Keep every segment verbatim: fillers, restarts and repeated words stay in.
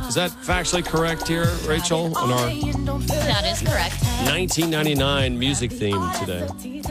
Is that factually correct here, Rachel? On our That is correct. nineteen ninety-nine music theme today.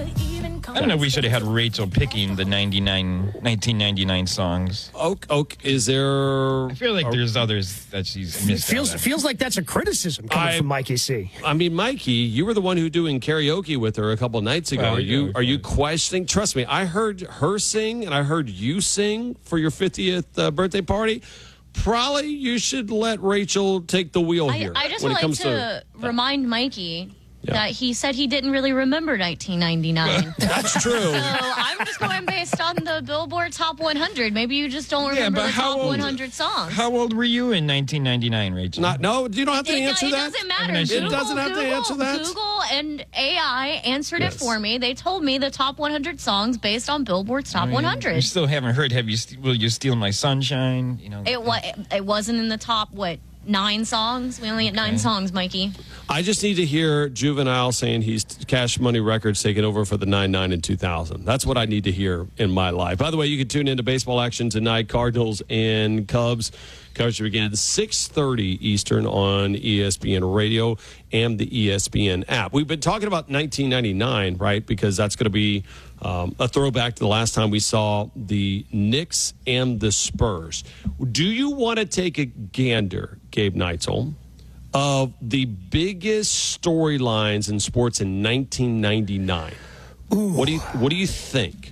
I don't know if we should have had Rachel picking the ninety-nine, nineteen ninety-nine songs. Oak, Oak, is there... I feel like there's others that she's missed. Feels out on. feels like that's a criticism coming I- from Mikey C. I mean, Mikey, you were the one who doing karaoke with her a couple of nights ago. Well, are you yeah, are you okay. questioning? Trust me, I heard her sing and I heard you sing for your fiftieth uh, birthday party. Probably you should let Rachel take the wheel I, here. I just when would it like comes to, remind Mikey Yeah. that he said he didn't really remember nineteen ninety-nine. That's true. So I'm just going based on the Billboard Top one hundred. Maybe you just don't remember but the how top old- one hundred songs. How old were you in nineteen ninety-nine, Rachel? Not no. You don't have to it, answer it that. doesn't matter. I mean, it Google, doesn't have to Google, answer that. Google and A I answered Yes. it for me. They told me the top one hundred songs based on Billboard's Top I mean, one I hundred. still haven't heard. Have you? St- will you steal my sunshine? You know. It was. It wasn't in the top. What nine songs? We only get nine Okay. songs, Mikey. I just need to hear Juvenile saying he's Cash Money Records taking over for the nine nine in two thousand. That's what I need to hear in my life. By the way, you can tune into baseball action tonight. Cardinals and Cubs. Coverage begins six thirty Eastern on E S P N Radio and the E S P N app. We've been talking about nineteen ninety-nine, right? Because that's going to be um, a throwback to the last time we saw the Knicks and the Spurs. Do you want to take a gander, Gabe Neitzel, of the biggest storylines in sports in nineteen ninety-nine? What do you What do you think?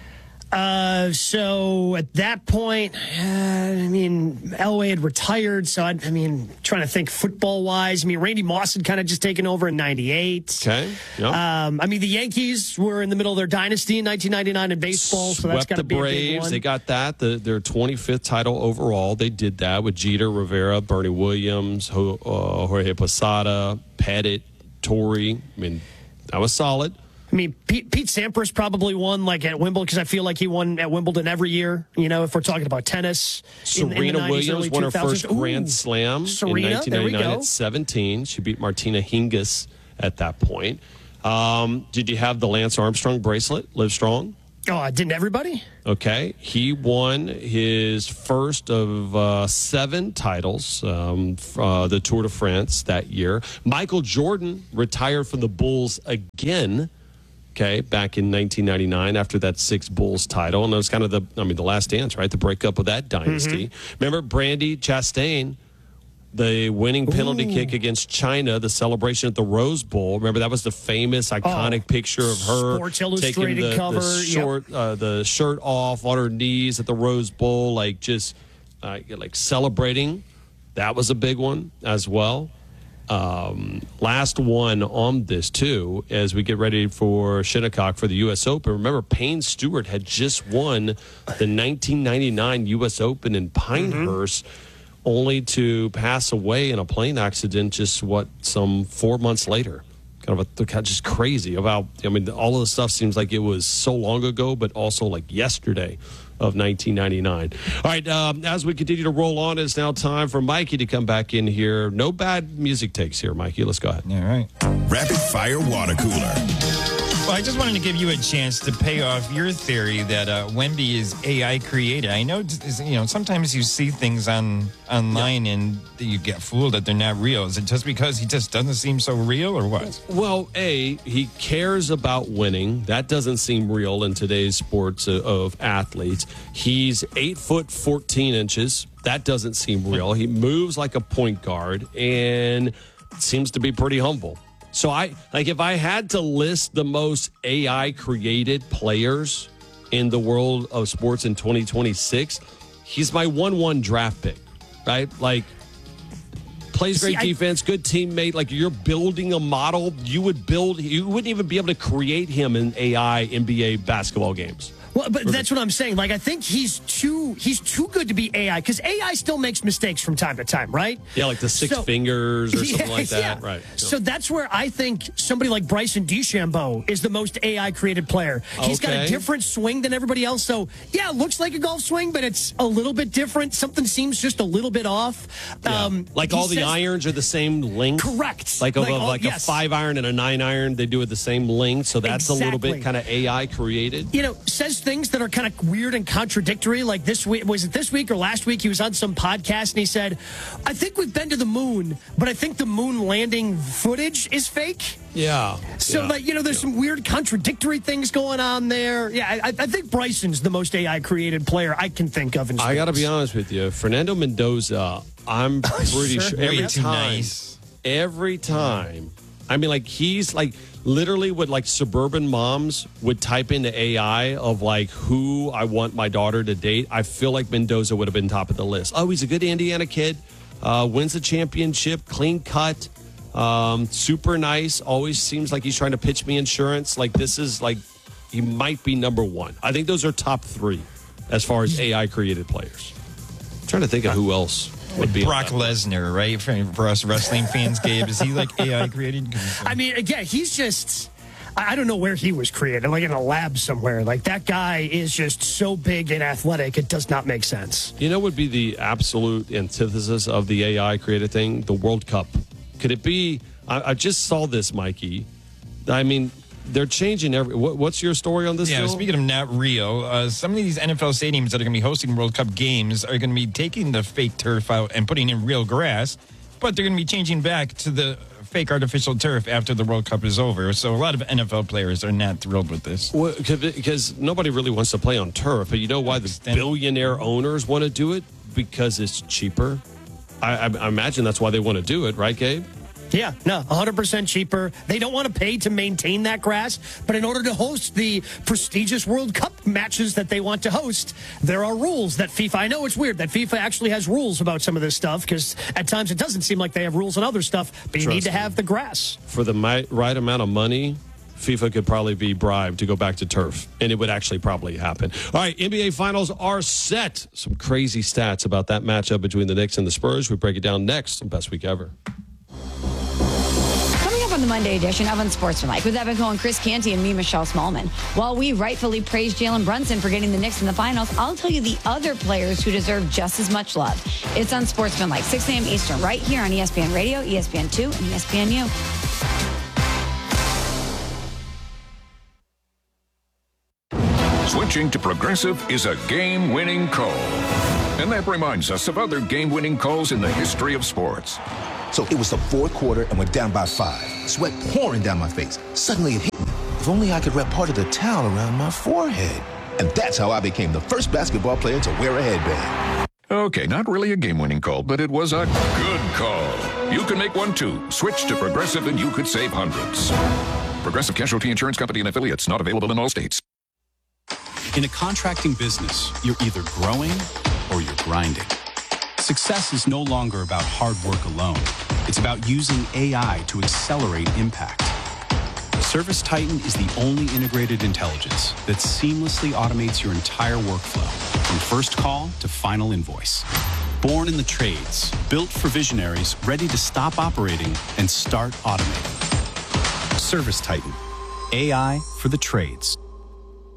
Uh, so at that point, uh, I mean, Elway had retired, so I, I mean, trying to think football wise. I mean, Randy Moss had kind of just taken over in ninety-eight. Okay. Yep. Um, I mean, the Yankees were in the middle of their dynasty in nineteen ninety-nine in baseball, so that's Swept got to the be a big Braves. one. They got that. The, their twenty-fifth title overall. They did that with Jeter, Rivera, Bernie Williams, Ho, uh, Jorge Posada, Pettit, Torrey. I mean, that was solid. I mean, Pete, Pete Sampras probably won like at Wimbledon because I feel like he won at Wimbledon every year. You know, if we're talking about tennis, in- in the Serena nineties, Williams early won her two thousands. first Grand Ooh, Slam Serena, in nineteen there we ninety-nine go. at seventeen. She beat Martina Hingis at that point. Um, did you have the Lance Armstrong bracelet, Live Strong? Oh, didn't everybody? Okay. He won his first of uh, seven titles, um, f- uh, the Tour de France that year. Michael Jordan retired from the Bulls again, okay, back in nineteen ninety-nine after that six Bulls title. And it was kind of the, I mean, the last dance, right? The breakup of that dynasty. Remember Brandy Chastain? The winning penalty Ooh. kick against China, the celebration at the Rose Bowl. Remember, that was the famous, iconic Oh, picture of her Sports taking Illustrated the, cover, the yep. short, uh, the shirt off on her knees at the Rose Bowl, like just uh, like celebrating. That was a big one as well. Um, last one on this too, as we get ready for Shinnecock for the U S Open. Remember, Payne Stewart had just won the nineteen ninety-nine U S Open in Pinehurst. Mm-hmm. Only to pass away in a plane accident just, what, some four months later. Kind of a, just crazy about, I mean, all of the stuff seems like it was so long ago, but also like yesterday of nineteen ninety-nine. All right, um, as we continue to roll on, it's now time for Mikey to come back in here. No bad music takes here, Mikey. Let's go ahead. All right. Rapid Fire Water Cooler. Well, I just wanted to give you a chance to pay off your theory that uh, Wemby is A I created. I know, you know, sometimes you see things on online and you get fooled that they're not real. Is it just because he just doesn't seem so real, or what? Well, A, he cares about winning. That doesn't seem real in today's sports of, of athletes. He's eight foot fourteen inches. That doesn't seem real. He moves like a point guard and seems to be pretty humble. So I like if I had to list the most A I created players in the world of sports in twenty twenty-six, he's my one one draft pick, right? Like plays great See, I- defense, good teammate. Like you're building a model, you would build. You wouldn't even be able to create him in A I N B A basketball games. Well, but that's what I'm saying. Like, I think he's too he's too good to be A I because A I still makes mistakes from time to time, right? Yeah, like the six So- fingers or something Yeah, like that, yeah. right? So that's where I think somebody like Bryson DeChambeau is the most A I created player. He's got a Okay. different swing than everybody else. So yeah, it looks like a golf swing, but it's a little bit different. Something seems just a little bit off. Yeah. Um, like he all the says- irons are the same length. Correct. Like, of, Like of all- like yes. a five iron and a nine iron, they do it the same length. So that's a little Exactly. bit kind of A I created. You know, says things that are kind of weird and contradictory. Like this week, was it this week or last week? He was on some podcast and he said, "I think we've been to the moon, but I think the moon landing footage is fake." Yeah. So, yeah. like, you know, there's some weird contradictory things going on there. Yeah, I, I think Bryson's the most A I created player I can think of. In I got to be sports. honest with you. Fernando Mendoza, I'm pretty Sure. sure Way every too time, nice. every time, I mean, like, he's like literally what like suburban moms would type into A I of like who I want my daughter to date. I feel like Mendoza would have been top of the list. Oh, he's a good Indiana kid, uh, wins a championship, clean cut. Um, super nice. Always seems like he's trying to pitch me insurance. Like this is like he might be number one. I think those are top three as far as A I created players. I'm trying to think of who else would be. Brock Lesnar, right? For, for us wrestling fans, Gabe, is he like A I created? I mean, again, he's just. I I don't know where he was created, like in a lab somewhere. Like that guy is just so big and athletic, it does not make sense. You know, what would be the absolute antithesis of the A I created thing? The World Cup. Could it be? I, I just saw this, Mikey. I mean, they're changing every. What, what's your story on this? Yeah, Phil? speaking of not Rio, uh, some of these N F L stadiums that are going to be hosting World Cup games are going to be taking the fake turf out and putting in real grass, but they're going to be changing back to the fake artificial turf after the World Cup is over. So a lot of N F L players are not thrilled with this. Well, because nobody really wants to play on turf, but you know why the Extend- billionaire owners want to do it? Because it's cheaper. I, I, I imagine that's why they want to do it, right, Gabe? Yeah, no, one hundred percent cheaper. They don't want to pay to maintain that grass, but in order to host the prestigious World Cup matches that they want to host, there are rules that FIFA, I know it's weird that FIFA actually has rules about some of this stuff, because at times it doesn't seem like they have rules on other stuff, but you Trust need to me. have the grass. For the mi- right amount of money, FIFA could probably be bribed to go back to turf, and it would actually probably happen. All right, N B A Finals are set. Some crazy stats about that matchup between the Knicks and the Spurs. We break it down next on Best Week Ever. On the Monday edition of Unsportsmanlike with Evan Cohen, Chris Canty, and me, Michelle Smallman. While we rightfully praise Jalen Brunson for getting the Knicks in the finals, I'll tell you the other players who deserve just as much love. It's Unsportsmanlike, six a.m. Eastern, right here on E S P N Radio, E S P N two, and E S P N U. Switching to Progressive is a game-winning call. And that reminds us of other game-winning calls in the history of sports. So it was the fourth quarter and we're down by five. Sweat pouring down my face. Suddenly it hit me. If only I could wrap part of the towel around my forehead. And that's how I became the first basketball player to wear a headband. Okay, not really a game-winning call, but it was a good call. You can make one too. Switch to Progressive and you could save hundreds. Progressive Casualty Insurance Company and affiliates, not available in all states. In a contracting business, you're either growing or you're grinding. Success is no longer about hard work alone. It's about using A I to accelerate impact. Service Titan is the only integrated intelligence that seamlessly automates your entire workflow, from first call to final invoice. Born in the trades, built for visionaries ready to stop operating and start automating. Service Titan, A I for the trades.